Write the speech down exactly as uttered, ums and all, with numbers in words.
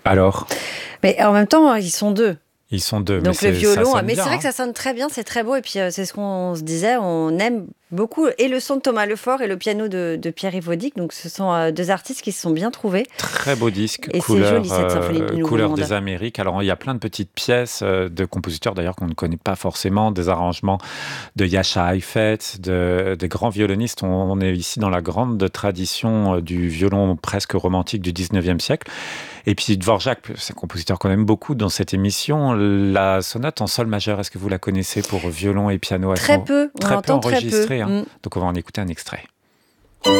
Alors, Mais en même temps, ils sont deux. ils sont deux. Donc mais le c'est- violon, ça sonne mais bien, c'est vrai hein. que ça sonne très bien, c'est très beau. Et puis euh, c'est ce qu'on se disait, on aime beaucoup et le son de Thomas Lefort et le piano de, de Pierre-Yves Audic. Donc ce sont euh, deux artistes qui se sont bien trouvés. Très beau disque, Et c'est couleur, joli cette symphonie euh, du Nouveau couleur Monde. des Amériques. Alors, il y a plein de petites pièces euh, de compositeurs, d'ailleurs, qu'on ne connaît pas forcément, des arrangements de Jascha Heifetz, de, des grands violonistes. On, on est ici dans la grande tradition euh, du violon presque romantique du dix-neuvième siècle. Et puis, Dvorak, c'est un compositeur qu'on aime beaucoup dans cette émission. La sonate en sol majeur, est-ce que vous la connaissez pour violon et piano? Elles Très sont peu, on très peu l'entend très peu. enregistrées, hein. Mm. Donc, on va en écouter un extrait.